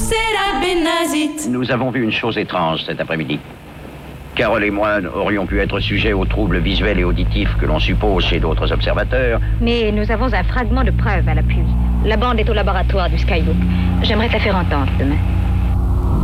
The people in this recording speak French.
Nous avons vu une chose étrange cet après-midi. Carole et moi aurions pu être sujets aux troubles visuels et auditifs que l'on suppose chez d'autres observateurs. Mais nous avons un fragment de preuve à l'appui. La bande est au laboratoire du Skybook. J'aimerais te la faire entendre demain.